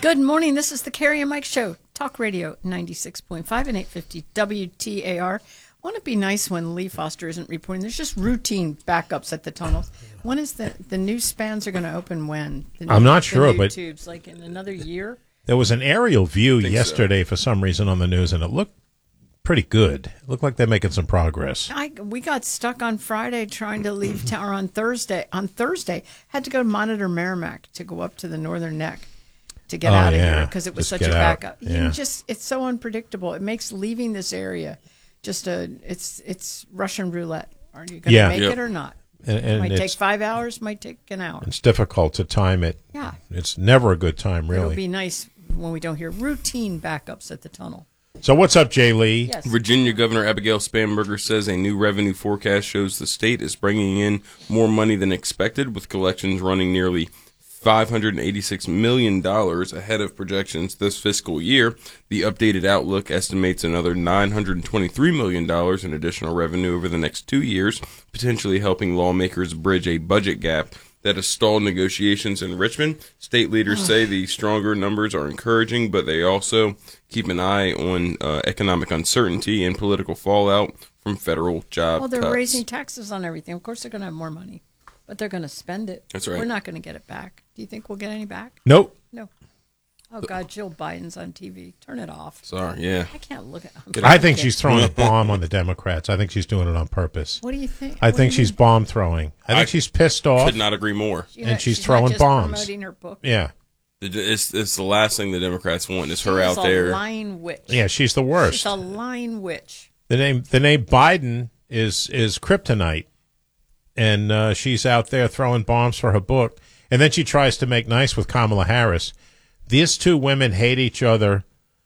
Good morning. This is the Carrie and Mike Show. Talk Radio 96.5 and 850 WTAR. Wouldn't it be nice when Lee Foster isn't reporting? There's just routine backups at the tunnels. When is the new spans are going to open? When? I'm not sure, but tubes, like in another year? There was an aerial view yesterday for some reason on the news, and it looked pretty good. It looked like they're making some progress. We got stuck on Friday trying to leave town on Thursday. Had to go to Monitor Merrimack to go up to the Northern Neck to get out of here because it was such a backup. Yeah. It's so unpredictable. It makes leaving this area just it's Russian roulette. Are you going to make it or not? And it might take 5 hours, might take an hour. It's difficult to time it. Yeah. It's never a good time, really. It'll be nice when we don't hear routine backups at the tunnel. So what's up, Jay Lee? Yes. Virginia Governor Abigail Spanberger says a new revenue forecast shows the state is bringing in more money than expected, with collections running nearly $586 million ahead of projections this fiscal year. The updated outlook estimates another $923 million in additional revenue over the next 2 years, potentially helping lawmakers bridge a budget gap that has stalled negotiations in Richmond. State leaders say the stronger numbers are encouraging, but they also keep an eye on economic uncertainty and political fallout from federal job cuts. Well, they're raising taxes on everything. Of course they're going to have more money, but they're going to spend it. That's right. We're not going to get it back. Do you think we'll get any back? Nope. No. Oh, God, Jill Biden's on TV. Turn it off. Sorry, yeah. I can't look at I think she's throwing a bomb on the Democrats. I think she's doing it on purpose. What do you think? I think she's bomb throwing. I think she's pissed off. Could not agree more. And she's not throwing just bombs. Promoting her book. Yeah. It's the last thing the Democrats want is her out She's there. a lying witch. Yeah, she's the worst. She's a lying witch. The name Biden is kryptonite, and she's out there throwing bombs for her book. And then she tries to make nice with Kamala Harris. These two women hate each other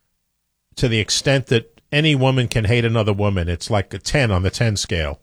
to the extent that any woman can hate another woman. It's like a 10 on the 10 scale.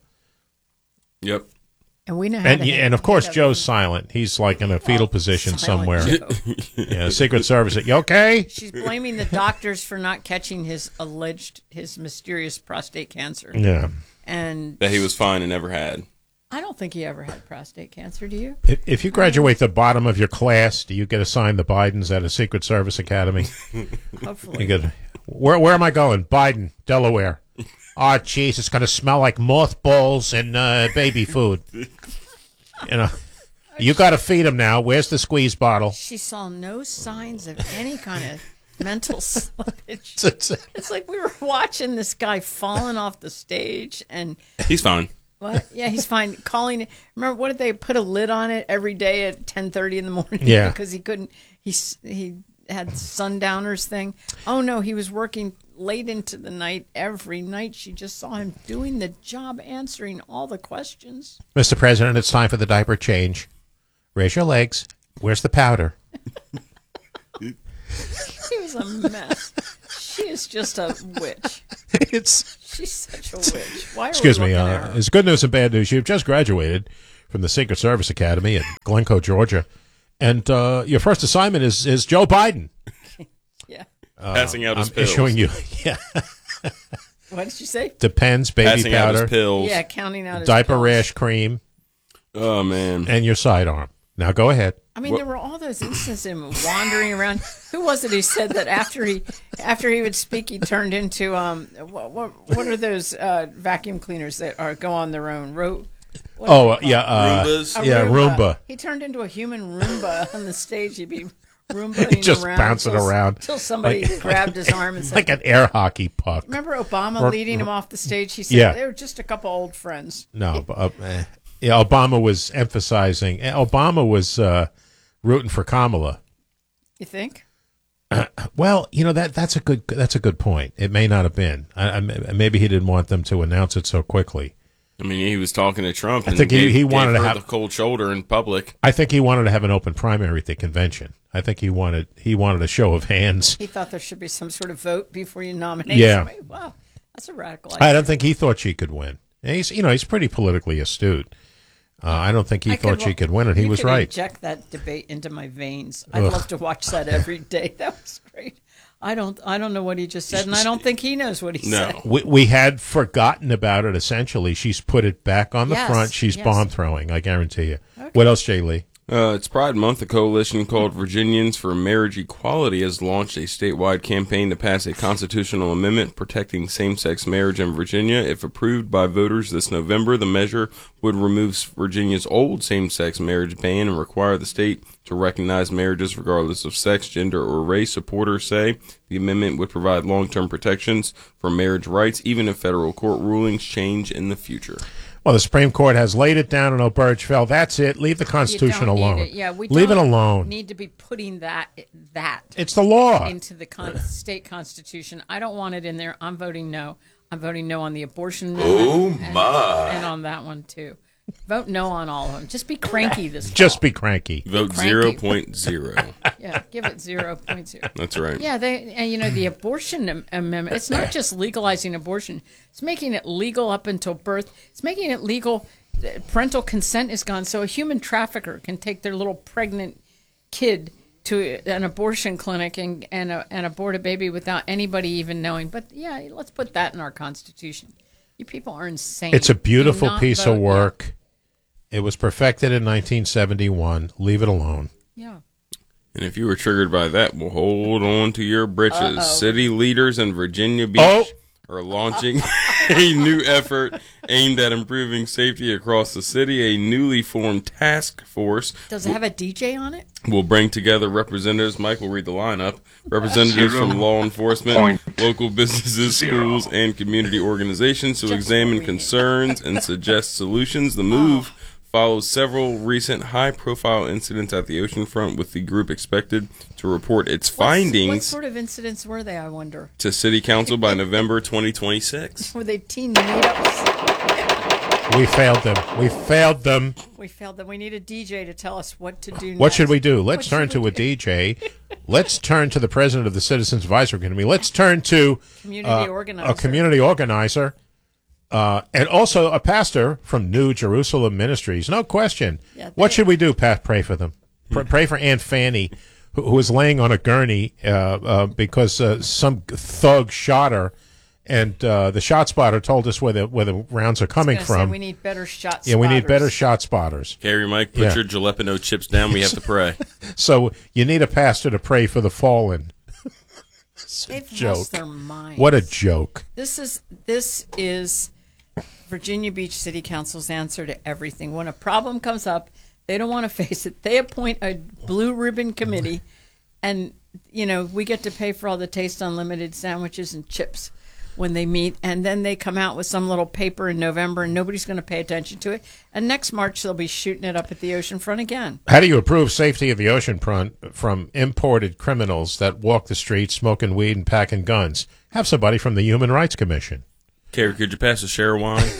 Yep. And we know how and of course, Joe's silent. He's like in a fetal position somewhere. Yeah, Secret Service. You okay? She's blaming the doctors for not catching his mysterious prostate cancer. Yeah. And That he was fine and never had. I don't think he ever had prostate cancer, do you? If you graduate the bottom of your class, do you get assigned the Bidens at a Secret Service academy? Hopefully. You get, where am I going? Biden, Delaware. Oh, jeez, it's going to smell like mothballs and baby food. You know, you got to feed him now. Where's the squeeze bottle? She saw no signs of any kind of mental slippage. It's like we were watching this guy falling off the stage, and He's fine. what? Yeah, he's fine. Calling. Remember, what did they put a lid on it every day at 10:30 in the morning? Yeah, because he couldn't. He had sundowners thing. Oh no, he was working late into the night every night. She just saw him doing the job, answering all the questions. Mr. President, it's time for the diaper change. Raise your legs. Where's the powder? He was a mess. She is just a witch. She's such a witch. Why are Excuse we me. looking at her? It's good news and bad news. You've just graduated from the Secret Service Academy in Glencoe, Georgia, and your first assignment is Joe Biden. Yeah. Passing out his I'm pills. issuing you. Yeah. What did you say? Depends, baby Passing out powder, his pills. Yeah, counting out his diaper pills. rash cream, Oh, man. and your sidearm. Now go ahead. I mean, there were all those instances of him wandering around. Who was it who said that after he would speak, he turned into what are those vacuum cleaners that go on their own? Roombas. Roomba. He turned into a human Roomba on the stage. He'd be Roombaing Just around bouncing around until somebody grabbed his arm and said, like an air hockey puck. "Remember Obama leading him off the stage?" He said, "They were just a couple old friends." No, Obama was emphasizing. Obama was rooting for Kamala. You think? Well, you know that's a good point. It may not have been. Maybe he didn't want them to announce it so quickly. I mean, he was talking to Trump. And I think he wanted gave to her have the cold shoulder in public. I think he wanted to have an open primary at the convention. I think he wanted a show of hands. He thought there should be some sort of vote before you nominate somebody. Wow, that's a radical idea. I don't think he thought she could win. And he's pretty politically astute. I don't think he thought she could win, and he was right. Inject that debate into my veins. I'd love to watch that every day. That was great. I don't know what he just said, and I don't think he knows what he said. We had forgotten about it. Essentially, she's put it back on the front. She's bomb throwing. I guarantee you. Okay. What else, Jay Lee? It's Pride Month. A coalition called Virginians for Marriage Equality has launched a statewide campaign to pass a constitutional amendment protecting same-sex marriage in Virginia. If approved by voters this November, the measure would remove Virginia's old same-sex marriage ban and require the state to recognize marriages regardless of sex, gender, or race. Supporters say the amendment would provide long-term protections for marriage rights, even if federal court rulings change in the future. Well, the Supreme Court has laid it down in O'Burge fell. That's it. Leave the Constitution alone. Leave it alone. Need to be putting that It's the law into the state constitution. I don't want it in there. I'm voting no. I'm voting no on the abortion amendment. And on that one too. Vote no on all of them. Just be cranky this fall. Just be cranky. Vote 0.0. Yeah, give it 0.0. That's right. Yeah, the abortion amendment, it's not just legalizing abortion. It's making it legal up until birth. It's making it legal. Parental consent is gone, so a human trafficker can take their little pregnant kid to an abortion clinic and abort a baby without anybody even knowing. But, yeah, let's put that in our Constitution. You people are insane. It's a beautiful piece of work. It was perfected in 1971. Leave it alone. Yeah. And if you were triggered by that, well, hold on to your britches. City leaders in Virginia Beach are launching a new effort aimed at improving safety across the city. A newly formed task force. Does it have a DJ on it? Will bring together representatives. Mike will read the lineup. Representatives from law enforcement, local businesses, schools, and community organizations to examine concerns and suggest solutions. The move follows several recent high-profile incidents at the oceanfront, with the group expected to report its findings. What sort of incidents were they, I wonder? To City Council by November 2026. Were they teen meetups? We failed them. We failed them. We need a DJ to tell us what to do next. What should we do? Let's turn to a DJ. Let's turn to the president of the Citizens Advisory Committee. Let's turn to a community organizer. And also a pastor from New Jerusalem Ministries. No question. Yeah, what should we do, Pat? Pray for them. Pray for Aunt Fanny, who is laying on a gurney because some thug shot her. And the shot spotter told us where the rounds are coming from. We need better shot spotters. Yeah, we need better shot spotters. Carrie, Mike, put your jalapeno chips down. We have to pray. So you need a pastor to pray for the fallen. They've lost their minds. What a joke. This is Virginia Beach City Council's answer to everything. When a problem comes up, they don't want to face it. They appoint a blue ribbon committee, and we get to pay for all the Taste Unlimited sandwiches and chips when they meet, and then they come out with some little paper in November, and nobody's going to pay attention to it. And next March, they'll be shooting it up at the oceanfront again. How do you improve safety of the oceanfront from imported criminals that walk the streets smoking weed and packing guns? Have somebody from the Human Rights Commission. Carrie, could you pass a share of wine?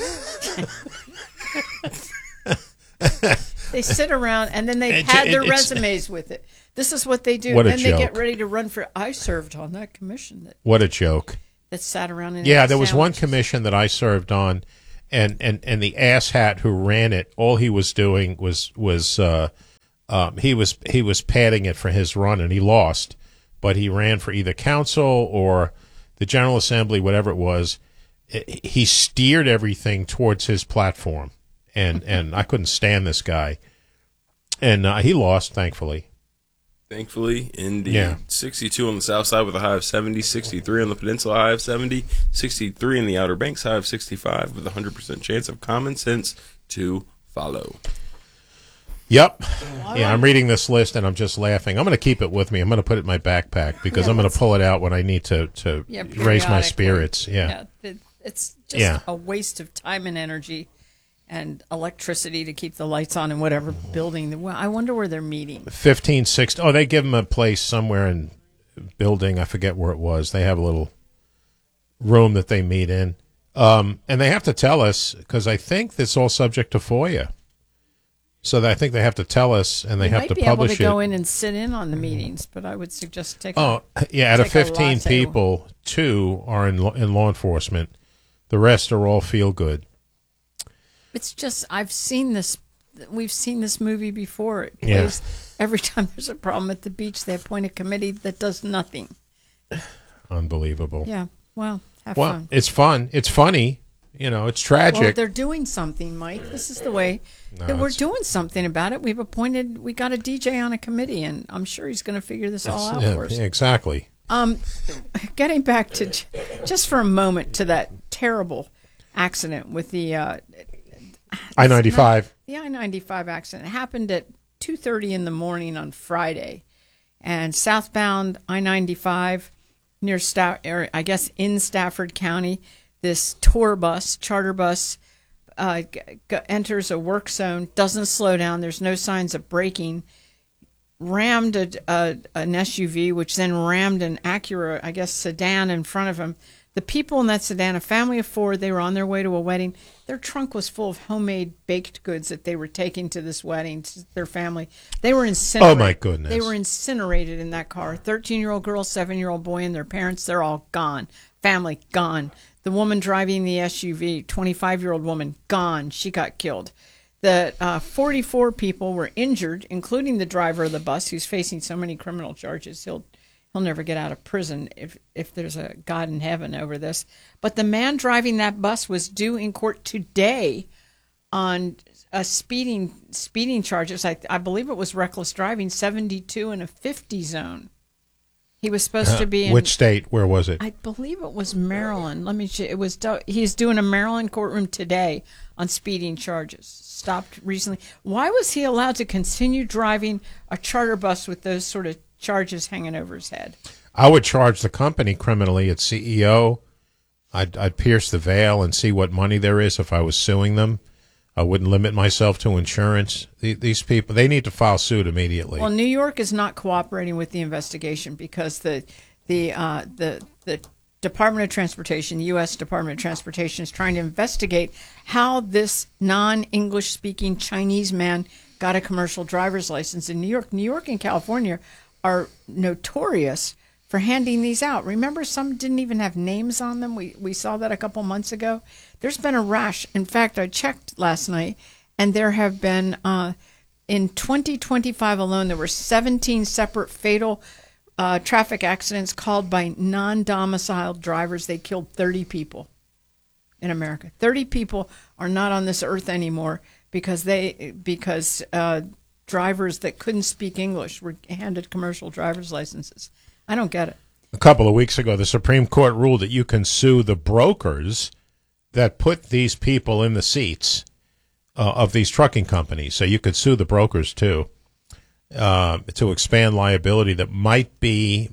They sit around, and then they pad their resumes with it. This is what they do. What a and then joke. they get ready to run for. I served on that commission. What a joke. That sat around and there was one commission that I served on, and the asshat who ran it, all he was doing was he was padding it for his run, and he lost, but he ran for either council or the General Assembly, whatever it was. He steered everything towards his platform, and I couldn't stand this guy, and he lost, thankfully. Thankfully, indeed. Yeah. 62 on the south side with a high of 70, 63 on the peninsula, high of 70, 63 in the Outer Banks, high of 65, with a 100% chance of common sense to follow. Yep. Yeah, I'm reading this list, and I'm just laughing. I'm going to keep it with me. I'm going to put it in my backpack, because I'm going to pull it out when I need to raise my spirits. Yeah. It's just a waste of time and energy and electricity to keep the lights on in whatever building. I wonder where they're meeting. 1560. Oh, they give them a place somewhere in building. I forget where it was. They have a little room that they meet in. And they have to tell us, because I think it's all subject to FOIA. So I think they have to tell us, and they have to publish it. Might be able to go in and sit in on the meetings, but I would suggest take. Out of 15 people, 2 are in law enforcement. The rest are all feel good. It's just I've seen this. We've seen this movie before. It plays every time there's a problem at the beach. They appoint a committee that does nothing. Unbelievable. Yeah. Well, have fun. It's fun. It's funny. It's tragic. Well, they're doing something, Mike. This is the way that we're doing something about it. We got a DJ on a committee, and I'm sure he's going to figure this all out for us. Exactly. Getting back to just for a moment to that terrible accident with the I-95. The I-95 accident happened at 2:30 in the morning on Friday, and southbound I-95 near in Stafford County, this tour bus, charter bus, enters a work zone, doesn't slow down. There's no signs of braking. Rammed an SUV, which then rammed an Acura, sedan in front of him. The people in that sedan, a family of 4, they were on their way to a wedding. Their trunk was full of homemade baked goods that they were taking to this wedding, to their family. They were incinerated. Oh, my goodness. They were incinerated in that car. 13-year-old girl, 7-year-old boy, and their parents, they're all gone. Family, gone. The woman driving the SUV, 25-year-old woman, gone. She got killed. The 44 people were injured, including the driver of the bus, who's facing so many criminal charges. He'll never get out of prison if there's a God in heaven over this. But the man driving that bus was due in court today on a speeding charges. I believe it was reckless driving, 72 in a 50 zone. He was supposed to be in which state? Where was it? I believe it was Maryland. He's doing a Maryland courtroom today on speeding charges. Stopped recently. Why was he allowed to continue driving a charter bus with those sort of charges hanging over his head? I would charge the company criminally, its CEO. I'd pierce the veil and see what money there is if I was suing them. I wouldn't limit myself to insurance. These people, they need to file suit immediately. Well, New York is not cooperating with the investigation because the Department of Transportation, U.S. Department of Transportation, is trying to investigate how this non-English speaking Chinese man got a commercial driver's license in New York. New York and California are notorious for handing these out. Remember, some didn't even have names on them. We saw that a couple months ago. There's been a rash. In fact, I checked last night, and there have been, in 2025 alone, there were 17 separate fatal traffic accidents called by non-domiciled drivers. They killed 30 people in America. 30 people are not on this earth anymore because drivers that couldn't speak English were handed commercial driver's licenses. I don't get it. A couple of weeks ago, the Supreme Court ruled that you can sue the brokers that put these people in the seats of these trucking companies. So you could sue the brokers too, to expand liability that might be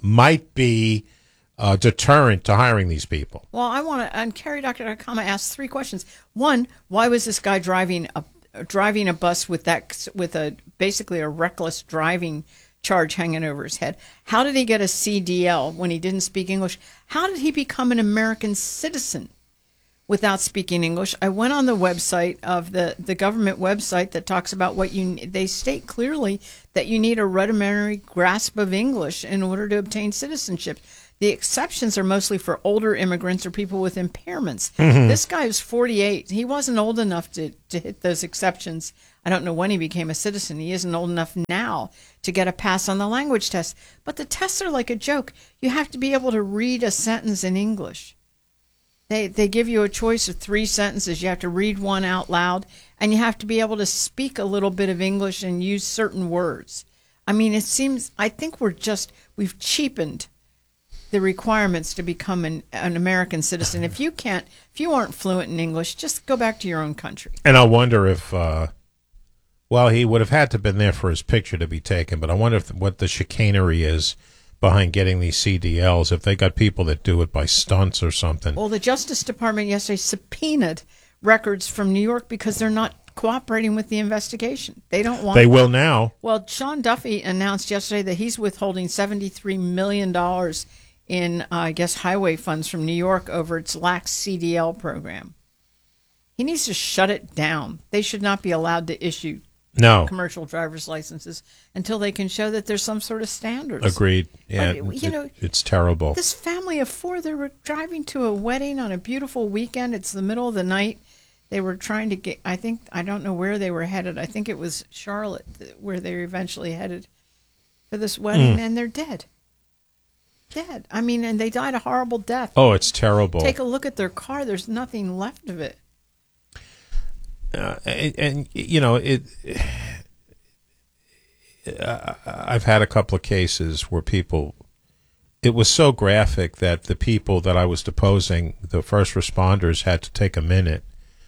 deterrent to hiring these people. Well, I want to, on CarrieDoctor.com, I asked 3 questions. One, why was this guy driving a bus with basically a reckless driving charge hanging over his head? How did he get a CDL when he didn't speak English? How did he become an American citizen without speaking English? I went on the website of the government website that talks about they state clearly that you need a rudimentary grasp of English in order to obtain citizenship. The exceptions are mostly for older immigrants or people with impairments. Mm-hmm. This guy was 48. He wasn't old enough to hit those exceptions. I don't know when he became a citizen. He isn't old enough now to get a pass on the language test. But the tests are like a joke. You have to be able to read a sentence in English. They give you a choice of 3 sentences. You have to read one out loud, and you have to be able to speak a little bit of English and use certain words. I mean, I think we've cheapened the requirements to become an American citizen. If you aren't fluent in English, just go back to your own country. And I wonder if, he would have had to have been there for his picture to be taken, but I wonder what the chicanery is behind getting these CDLs, if they got people that do it by stunts or something. Well, the Justice Department yesterday subpoenaed records from New York because they're not cooperating with the investigation. They don't want. They will now. Well, Sean Duffy announced yesterday that he's withholding $73 million in, highway funds from New York over its lax CDL program. He needs to shut it down. They should not be allowed to issue commercial driver's licenses until they can show that there's some sort of standards. Agreed. Yeah, it's terrible. This family of 4, they were driving to a wedding on a beautiful weekend. It's the middle of the night. They were trying to get, I don't know where they were headed. I think it was Charlotte where they were eventually headed for this wedding, and they're dead. dead. I mean, and they died a horrible death. Oh, it's terrible. Take a look at their car. There's nothing left of it. And you know, I've had a couple of cases where people, it was so graphic that the people that I was deposing, the first responders, had to take a minute.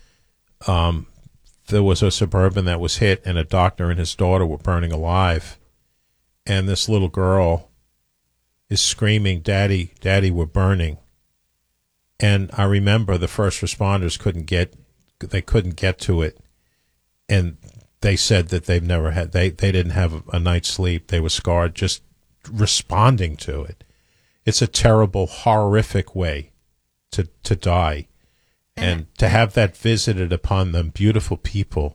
There was a Suburban that was hit, and a doctor and his daughter were burning alive. And this little girl is screaming, "Daddy, Daddy, we're burning." And I remember the first responders couldn't get to it. And they said that they didn't have a night's sleep. They were scarred just responding to it. It's a terrible, horrific way to die. And to have that visited upon them, beautiful people.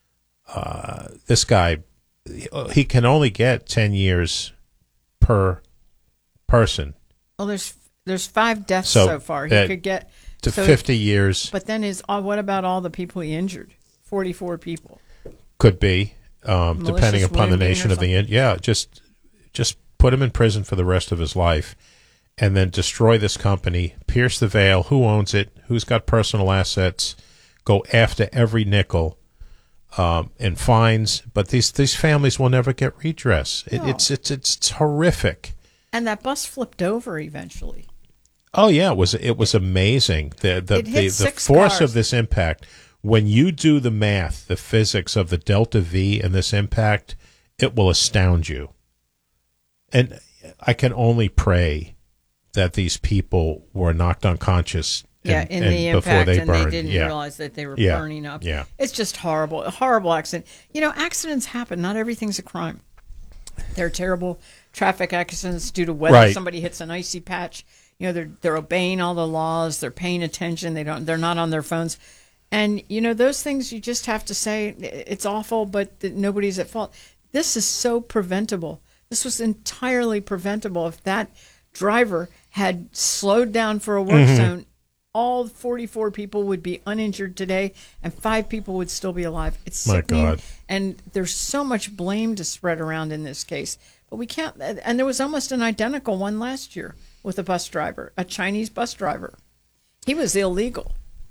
This guy, he can only get 10 years per person. Well, there's 5 deaths so far. He could get to 50 years. But then what about all the people he injured? 44 people. Could be, depending upon the nation of the end. Yeah, just put him in prison for the rest of his life, and then destroy this company, pierce the veil. Who owns it? Who's got personal assets? Go after every nickel, and fines. But these families will never get redress. No. It's horrific. And that bus flipped over eventually. Oh yeah, it was amazing. The force cars. of this impact. When you do the math, the physics of the delta V and this impact, it will astound you. And I can only pray that these people were knocked unconscious in the impact, before they and burned. they didn't realize that they were burning up. Yeah. It's just horrible, a horrible accident. You know, accidents happen. Not everything's a crime. There are terrible traffic accidents due to weather. Right. Somebody hits an icy patch. You know, they're obeying all the laws. They're paying attention. They're not on their phones. And, you know, those things you just have to say, it's awful, but nobody's at fault. This is so preventable. This was entirely preventable. If that driver had slowed down for a work zone, all 44 people would be uninjured today, and 5 people would still be alive. It's sickening. My God. And there's so much blame to spread around in this case. But we can't, and there was almost an identical one last year with a bus driver, a Chinese bus driver. He was illegal.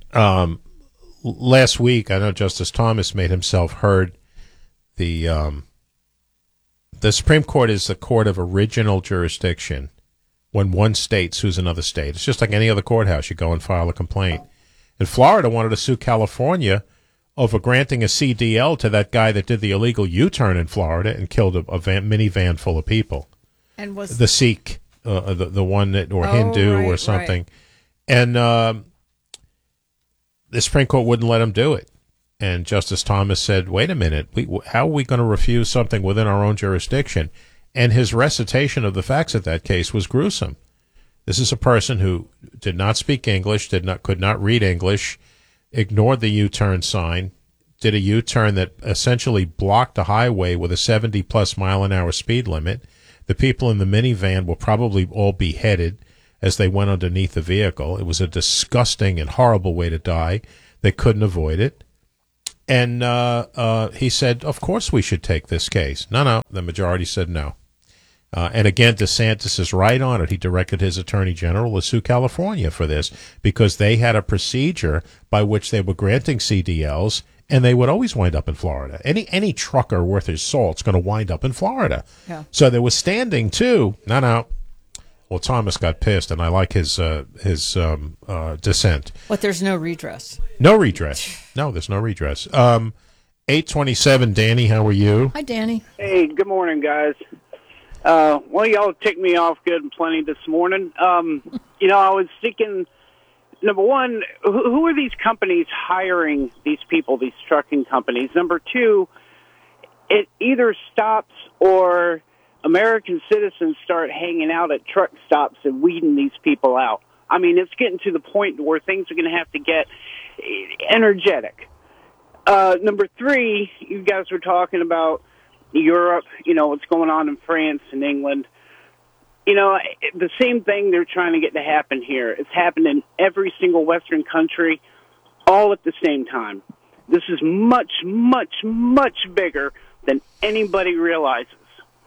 Last week, I know Justice Thomas made himself heard. The Supreme Court is the court of original jurisdiction. When one state sues another state, it's just like any other courthouse. You go and file a complaint. And Florida wanted to sue California over granting a CDL to that guy that did the illegal U-turn in Florida and killed a minivan full of people. And was the Sikh, the one that, or Hindu or something, right. And the Supreme Court wouldn't let him do it. And Justice Thomas said, "Wait a minute, how are we going to refuse something within our own jurisdiction?" And his recitation of the facts of that case was gruesome. This is a person who did not speak English, could not read English, ignored the U-turn sign, did a U-turn that essentially blocked a highway with a 70-plus mile-an-hour speed limit. The people in the minivan will probably all beheaded as they went underneath the vehicle. It was a disgusting and horrible way to die. They couldn't avoid it. And he said, of course we should take this case. No. The majority said no. And again, DeSantis is right on it. He directed his attorney general to sue California for this because they had a procedure by which they were granting CDLs, and they would always wind up in Florida. Any trucker worth his salt is going to wind up in Florida. Yeah. So there was standing too. No. Well, Thomas got pissed, and I like his dissent. But there's no redress. No redress. No, there's no redress. 827, Danny, how are you? Hi, Danny. Hey, good morning, guys. Well, y'all ticked me off good and plenty this morning. You know, I was thinking, number one, who are these companies hiring these people, these trucking companies? Number two, it either stops or American citizens start hanging out at truck stops and weeding these people out. I mean, it's getting to the point where things are going to have to get energetic. Number three, you guys were talking about Europe, you know, what's going on in France and England. You know, the same thing they're trying to get to happen here. It's happened in every single Western country, all at the same time. This is much, much, much bigger than anybody realizes.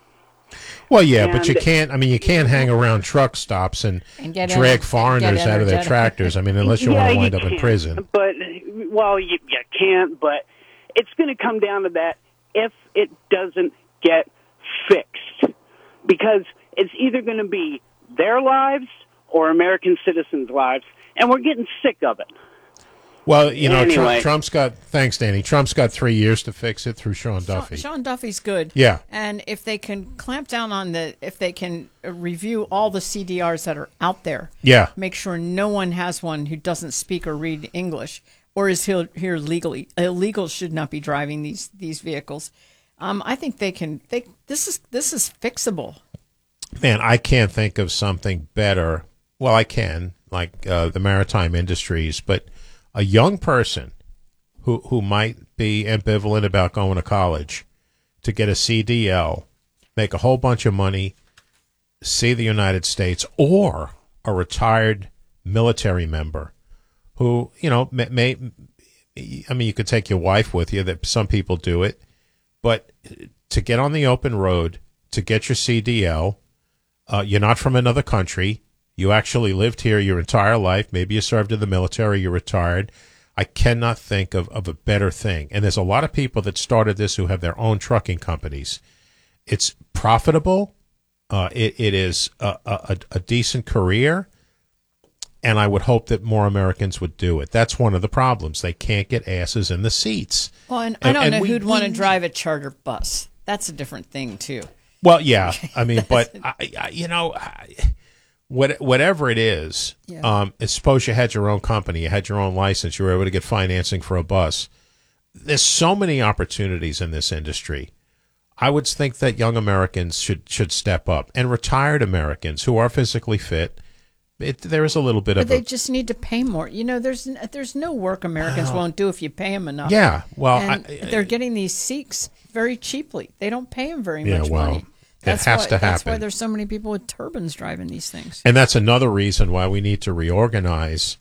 Well, yeah, but you And- can't. I mean, you can't hang around truck stops and get drag ener- foreigners get out of their energetic. tractors. I mean, unless you Yeah, want to wind up in can, prison. But, well, you can't, but it's going to come down to that if it doesn't get fixed. Because it's either going to be their lives or American citizens' lives, and we're getting sick of it. Well, you know, Anyway. Trump's got. Thanks, Danny. Trump's got 3 years to fix it through Sean Duffy. Sean Duffy's good. Yeah. And if they can clamp down on if they can review all the CDRs that are out there, Yeah. make sure no one has one who doesn't speak or read English or is here legally. Illegals should not be driving these vehicles. I think they can. This is fixable. Man, I can't think of something better. Well, I can, like the maritime industries, but a young person who might be ambivalent about going to college to get a CDL, make a whole bunch of money, see the United States, or a retired military member who, you know, may I mean, you could take your wife with you. That some people do it, but to get on the open road, to get your CDL, you're not from another country. You actually lived here your entire life. Maybe you served in the military. You're retired. I cannot think of a better thing. And there's a lot of people that started this who have their own trucking companies. It's profitable. It is a decent career. And I would hope that more Americans would do it. That's one of the problems. They can't get asses in the seats. Well, and I don't know we- who'd want to drive a charter bus. That's a different thing too. Well, yeah. I mean, but, whatever it is, Yeah. suppose you had your own company, you had your own license, you were able to get financing for a bus. There's so many opportunities in this industry. I would think that young Americans should step up, and retired Americans who are physically fit. There is a little bit But of they just need to pay more. You know, there's no work Americans won't do if you pay them enough. yeah. Well, And they're getting these Sikhs very cheaply. They don't pay them very Yeah, much well, money. it has to That's why happen. there's so many people with turbans driving these things. and that's another reason why we need to reorganize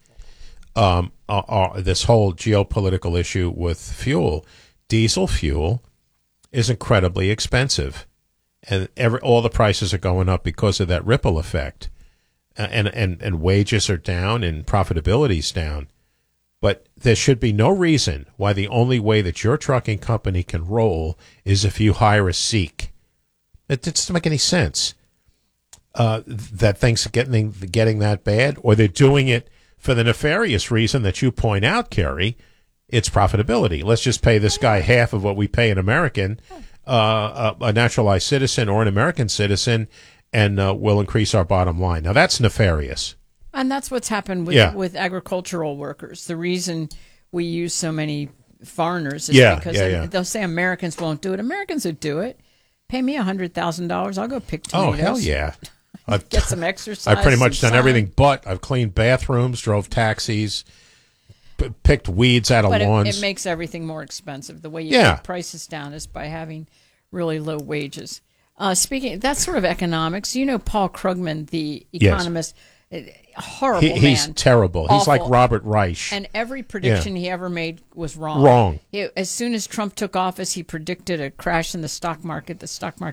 this whole geopolitical issue with fuel. Diesel fuel is incredibly expensive, and all the prices are going up because of that ripple effect, and wages are down and profitability's down. But there should be no reason why the only way that your trucking company can roll is if you hire a Sikh. It doesn't make any sense. That things are getting that bad, or they're doing it for the nefarious reason that you point out, Kerry. It's profitability. Let's just pay this guy half of what we pay an American, a naturalized citizen or an American citizen, and we'll increase our bottom line. Now, that's nefarious. And that's what's happened Yeah. with agricultural workers. The reason we use so many foreigners is Yeah, because yeah. they'll say Americans won't do it. Americans would do it. Pay me $100,000. I'll go pick Oh, tomatoes. hell yeah. Get some exercise. I've pretty much some done sun. everything but I've cleaned bathrooms, drove taxis, picked weeds out of But lawns. it makes everything more expensive. The way you Yeah. get prices down is by having really low wages. Speaking, that's sort of economics. You know, Paul Krugman, the Yes. economist, horrible He's man. terrible. He's like Awful. Robert Reich. And every prediction he ever made was wrong. Wrong. As soon as Trump took office, he predicted a crash in the stock market. The stock market